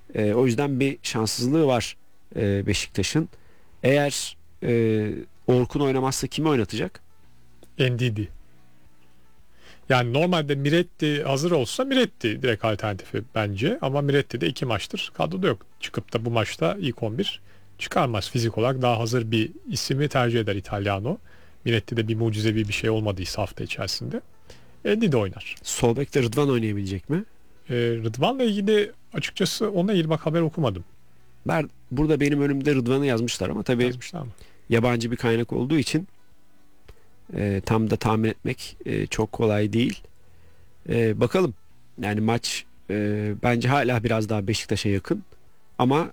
O yüzden bir şanssızlığı var Beşiktaş'ın. Eğer Orkun oynamazsa kimi oynatacak? Ndidi. Yani normalde Miretti hazır olsa Miretti direkt alternatifi bence. Ama Miretti de 2 maçtır kadroda yok. Çıkıp da bu maçta ilk 11 çıkarmaz. Fizik olarak daha hazır bir ismi tercih eder İtalyano. Miretti de bir mucizevi bir şey olmadıysa hafta içerisinde. Ndidi oynar. Sol bekte Rıdvan oynayabilecek mi? Rıdvan'la ilgili açıkçası ona ilgili bak haber okumadım. Burada benim önümde Rıdvan'ı yazmışlar ama tabii Yazmışlar mı? yabancı bir kaynak olduğu için tam da tahmin etmek çok kolay değil. Bakalım. Yani maç bence hala biraz daha Beşiktaş'a yakın ama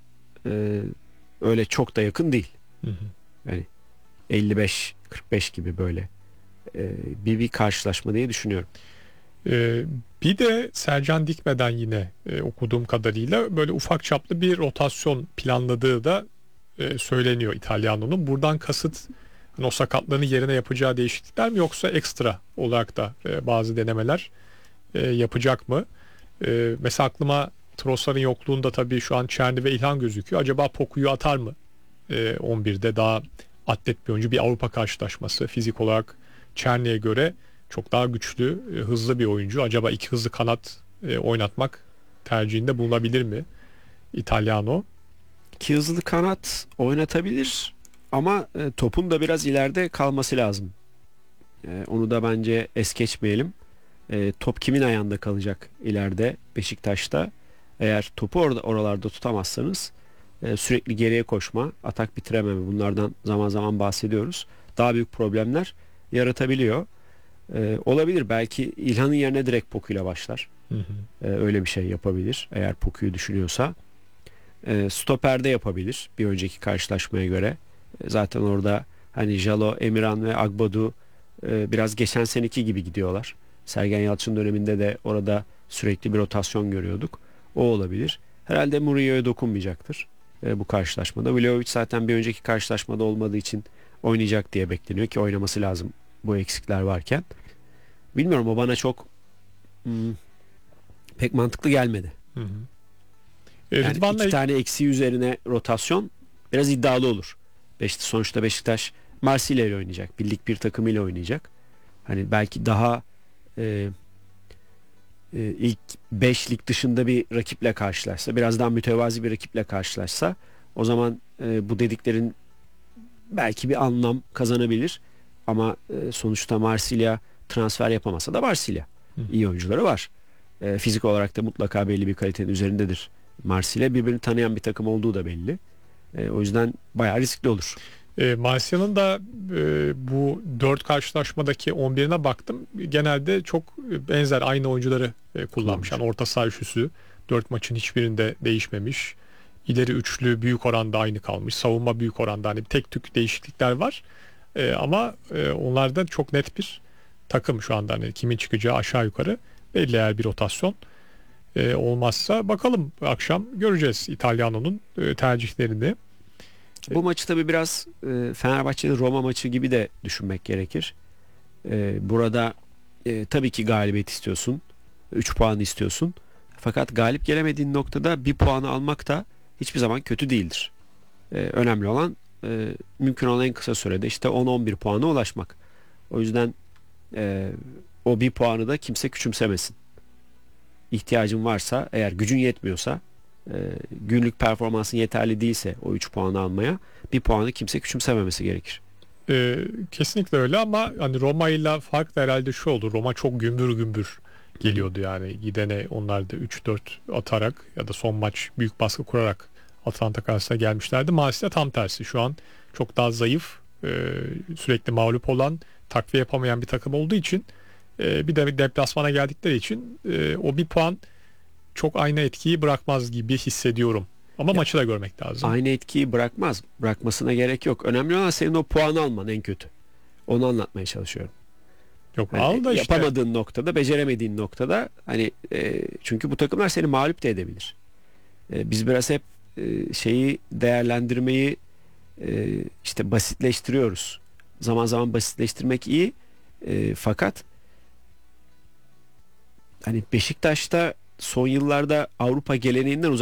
öyle çok da yakın değil. Hı hı. Yani 55-45 gibi böyle bir karşılaşma diye düşünüyorum. Ee, Bir de Sercan Dikme'den yine okuduğum kadarıyla böyle ufak çaplı bir rotasyon planladığı da söyleniyor İtalyano'nun. Buradan kasıt hani o sakatlığını yerine yapacağı değişiklikler mi yoksa ekstra olarak da bazı denemeler yapacak mı? Mesela aklıma Trossard'ın yokluğunda tabii şu an Çerni ve İlhan gözüküyor. Acaba Poku'yu atar mı? 11'de daha atlet bir oyuncu, bir Avrupa karşılaşması fizik olarak Çerni'ye göre çok daha güçlü, hızlı bir oyuncu. Acaba iki hızlı kanat oynatmak tercihinde bulunabilir mi İtalyano? İki hızlı kanat oynatabilir ama topun da biraz ileride kalması lazım. Onu da bence es geçmeyelim. Top kimin ayağında kalacak ileride Beşiktaş'ta? Eğer topu oralarda tutamazsanız sürekli geriye koşma, atak bitirememe, bunlardan zaman zaman bahsediyoruz. Daha büyük problemler yaratabiliyor. Olabilir, belki İlhan'ın yerine direkt Poku'yla başlar. Hı hı. Öyle bir şey yapabilir eğer Poku'yu düşünüyorsa. Stoper'de yapabilir bir önceki karşılaşmaya göre. Zaten orada hani Jalo, Emirhan ve Agbadu biraz geçen seneki gibi gidiyorlar. Sergen Yalçın döneminde de orada sürekli bir rotasyon görüyorduk. O olabilir. Herhalde Murillo'ya dokunmayacaktır bu karşılaşmada. Vlahovic zaten bir önceki karşılaşmada olmadığı için oynayacak diye bekleniyor ki oynaması lazım bu eksikler varken. Bilmiyorum, o bana çok pek mantıklı gelmedi. Hı hı. Yani Rıdvan'la iki tane eksiği üzerine rotasyon biraz iddialı olur. Sonuçta Beşiktaş Marsilya ile oynayacak. Birlik bir takımıyla oynayacak. Hani belki daha e, ilk 5 lig dışında bir rakiple karşılaşsa, biraz daha mütevazi bir rakiple karşılaşsa, o zaman bu dediklerin belki bir anlam kazanabilir. Ama sonuçta Marsilya transfer yapamasa da Marsilya. Hı. İyi oyuncuları var. Fizik olarak da mutlaka belli bir kalitenin üzerindedir. Marsilya birbirini tanıyan bir takım olduğu da belli. O yüzden bayağı riskli olur. Marsilya'nın da bu 4 karşılaşmadaki 11'ine baktım. Genelde çok benzer aynı oyuncuları kullanmış. Yani orta saha üçlüsü 4 maçın hiçbirinde değişmemiş. İleri üçlü büyük oranda aynı kalmış. Savunma büyük oranda hani tek tük değişiklikler var. Ama onlarda çok net bir takım şu anda, hani kimin çıkacağı aşağı yukarı belli eğer bir rotasyon olmazsa. Bakalım, akşam göreceğiz İtalyano'nun tercihlerini. Bu maçı tabii biraz Fenerbahçe'nin Roma maçı gibi de düşünmek gerekir. Burada tabii ki galibiyet istiyorsun. 3 puan istiyorsun. Fakat galip gelemediğin noktada bir puanı almak da hiçbir zaman kötü değildir. Önemli olan mümkün olan en kısa sürede işte 10-11 puana ulaşmak. O yüzden o bir puanı da kimse küçümsemesin. İhtiyacın varsa, eğer gücün yetmiyorsa, günlük performansın yeterli değilse o 3 puanı almaya, bir puanı kimse küçümsememesi gerekir. Kesinlikle öyle ama hani Roma ile fark da herhalde şu oldu. Roma çok gümbür gümbür geliyordu yani. Gidene onlar da 3-4 atarak ya da son maç büyük baskı kurarak Atalanta karşısına gelmişlerdi. Marsilya tam tersi. Şu an çok daha zayıf, sürekli mağlup olan, takviye yapamayan bir takım olduğu için bir de deplasmana geldikleri için o bir puan çok aynı etkiyi bırakmaz gibi hissediyorum. Ama maçı da görmek lazım. Aynı etkiyi bırakmaz. Bırakmasına gerek yok. Önemli olan senin o puanı alman en kötü. Onu anlatmaya çalışıyorum. Yok, Hani al da işte. yapamadığın noktada, beceremediğin noktada, hani çünkü bu takımlar seni mağlup da edebilir. Biz biraz hep şeyi değerlendirmeyi işte basitleştiriyoruz. Zaman zaman basitleştirmek iyi. Fakat hani Beşiktaş'ta son yıllarda Avrupa geleneğinden